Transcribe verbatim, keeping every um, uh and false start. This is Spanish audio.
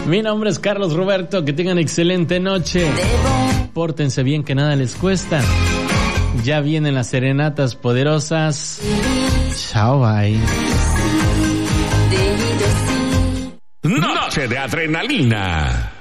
Mi nombre es Carlos Roberto, que tengan excelente noche. Pórtense bien, que nada les cuesta. Ya vienen las serenatas poderosas. Chao, bye. Noche de adrenalina.